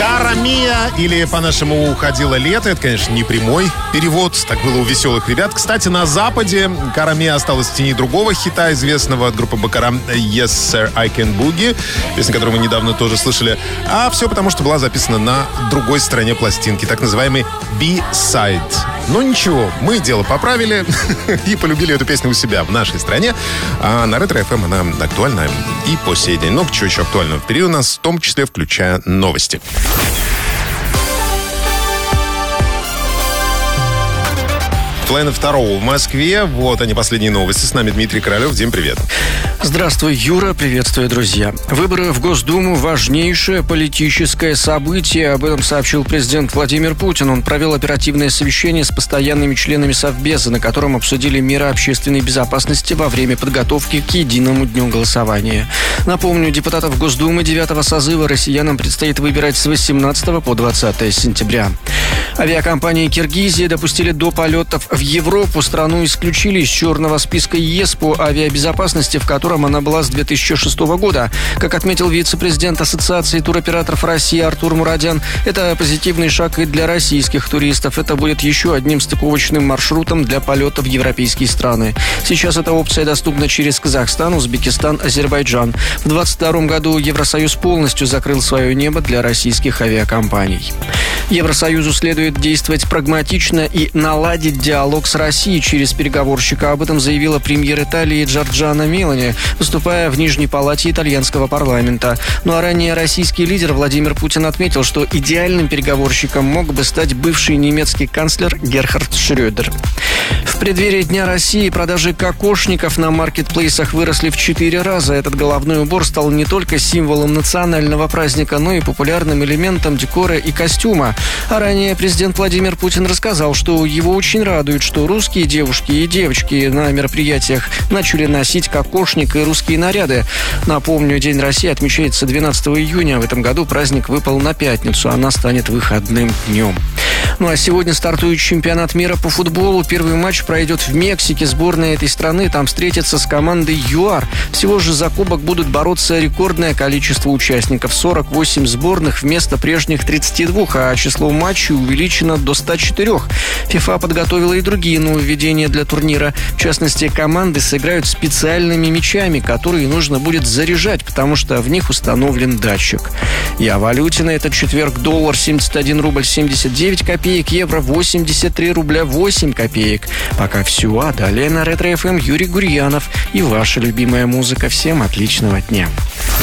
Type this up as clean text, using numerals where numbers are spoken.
Кара Мия, или по-нашему «Уходило лето». Это, конечно, не прямой перевод. Так было у веселых ребят. Кстати, на Западе Кара Мия осталась в тени другого хита, известного от группы Бакара «Yes, Sir, I Can Boogie», песня, которую мы недавно тоже слышали. А все потому, что была записана на другой стороне пластинки, так называемый B-side. Но ничего, мы дело поправили и полюбили эту песню у себя, в нашей стране. А на Ретро-ФМ она актуальна и по сей день. Ну, что еще актуального впереди у нас, в том числе включая новости. Половина второго в Москве. Вот они, последние новости. С нами Дмитрий Королев. Дим, привет. Здравствуй, Юра. Приветствую, друзья. Выборы в Госдуму – важнейшее политическое событие. Об этом сообщил президент Владимир Путин. Он провел оперативное совещание с постоянными членами Совбеза, на котором обсудили меры общественной безопасности во время подготовки к единому дню голосования. Напомню, депутатов Госдумы 9-го созыва россиянам предстоит выбирать с 18 по 20 сентября. Авиакомпании Киргизии допустили до полетов в Европу. Страну исключили из черного списка ЕС по авиабезопасности, в котором она была с 2006 года. Как отметил вице-президент Ассоциации туроператоров России Артур Мурадян, это позитивный шаг и для российских туристов. Это будет еще одним стыковочным маршрутом для полета в европейские страны. Сейчас эта опция доступна через Казахстан, Узбекистан, Азербайджан. В 2022 году Евросоюз полностью закрыл свое небо для российских авиакомпаний. Евросоюзу следует действовать прагматично и наладить диалог с Россией через переговорщика. Об этом заявила премьер Италии Джорджана Мелони, выступая в Нижней палате итальянского парламента. Ну а ранее российский лидер Владимир Путин отметил, что идеальным переговорщиком мог бы стать бывший немецкий канцлер Герхард Шрёдер. В преддверии Дня России продажи кокошников на маркетплейсах выросли в 4 раза. Этот головной убор стал не только символом национального праздника, но и популярным элементом декора и костюма. А ранее президент Владимир Путин рассказал, что его очень радует, что русские девушки и девочки на мероприятиях начали носить кокошник и русские наряды. Напомню, День России отмечается 12 июня. В этом году праздник выпал на пятницу. Она станет выходным днем. Ну а сегодня стартует чемпионат мира по футболу. Первый матч пройдет в Мексике. Сборная этой страны там встретится с командой ЮАР. Всего же за кубок будут бороться рекордное количество участников. 48 сборных вместо прежних 32, а число матчей увеличено до 104. ФИФА подготовила и другие нововведения для турнира. В частности, команды сыграют специальными мячами, которые нужно будет заряжать, потому что в них установлен датчик. И о валюте на этот четверг: доллар 71 рубль 79 копеек, евро 83 рубля 8 копеек. Пока все, а далее на Ретро-ФМ Юрий Гурьянов и ваша любимая музыка. Всем отличного дня.